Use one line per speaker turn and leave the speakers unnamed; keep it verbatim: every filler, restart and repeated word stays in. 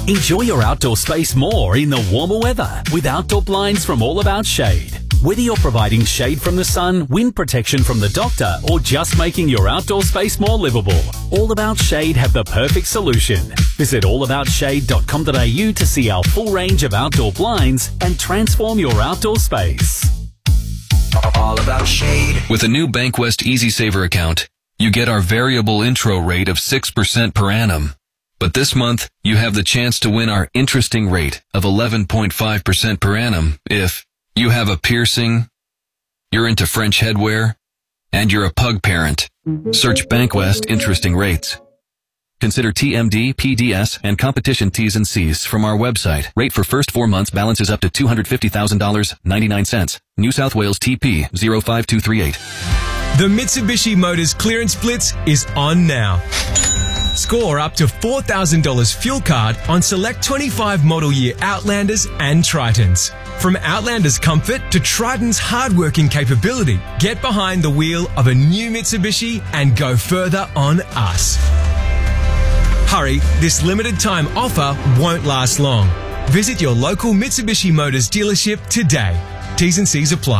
Enjoy your outdoor space more in the warmer weather with outdoor blinds from All About Shade. Whether you're providing shade from the sun, wind protection from the doctor, or just making your outdoor space more livable, All About Shade have the perfect solution. Visit all about shade dot com dot a u to see our full range of outdoor blinds and transform your outdoor space.
All About Shade.
With a new Bankwest Easy Saver account, you get our variable intro rate of six percent per annum. But this month, you have the chance to win our interesting rate of eleven point five percent per annum if you have a piercing, you're into French headwear, and you're a pug parent. Search Bankwest Interesting Rates. Consider T M D, P D S, and competition T's and C's from our website. Rate for first four months balance is up to two hundred fifty thousand dollars and ninety-nine cents. New South Wales T P zero five two three eight.
The Mitsubishi Motors Clearance Blitz is on now. Score up to four thousand dollars fuel card on select twenty-five model year Outlanders and Tritons. From Outlander's comfort to Triton's hard-working capability, get behind the wheel of a new Mitsubishi and go further on us. Hurry, this limited time offer won't last long. Visit your local Mitsubishi Motors dealership today. T's and C's apply.